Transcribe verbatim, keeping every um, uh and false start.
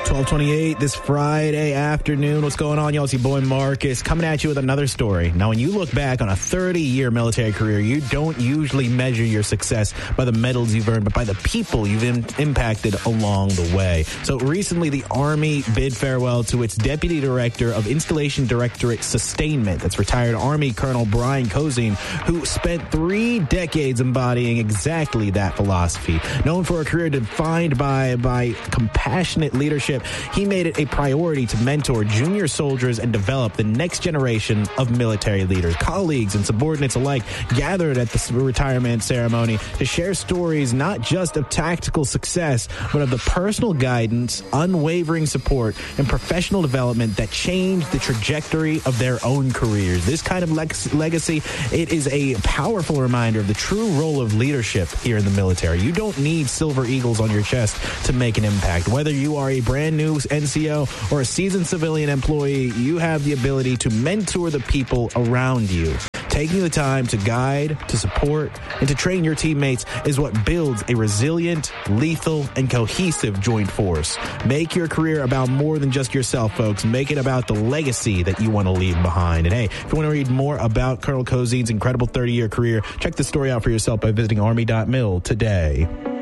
twelve twenty-eight this Friday afternoon. What's going on, y'all? It's your boy Marcus coming at you with another story. Now, when you look back on a thirty-year military career, you don't usually measure your success by the medals you've earned, but by the people you've im- impacted along the way. So recently, the Army bid farewell to its Deputy Director of Installation Directorate Sustainment. That's retired Army Colonel Brian Cozine, who spent three decades embodying exactly that philosophy. Known for a career defined by, by compassionate leadership, he made it a priority to mentor junior soldiers and develop the next generation of military leaders. Colleagues and subordinates alike gathered at the retirement ceremony to share stories not just of tactical success, but of the personal guidance, unwavering support, and professional development that changed the trajectory of their own careers. This kind of leg- legacy, it is a powerful reminder of the true role of leadership here in the military. You don't need silver eagles on your chest to make an impact. Whether you are a brand new N C O or a seasoned civilian employee, you have the ability to mentor the people around you. Taking the time to guide, to support, and to train your teammates is what builds a resilient, lethal, and cohesive joint force. Make your career about more than just yourself, folks. Make it about the legacy that you want to leave behind. And hey, if you want to read more about Colonel Cozine's incredible thirty-year career, check the story out for yourself by visiting army dot mil today.